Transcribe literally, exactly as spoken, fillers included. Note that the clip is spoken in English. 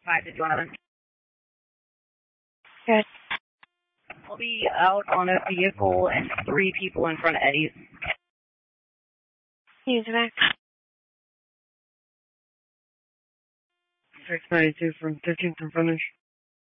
five to eleven. Good. I'll be out on a vehicle and three people in front of Eddie's. Use back. six ninety-two from thirteenth and frontage.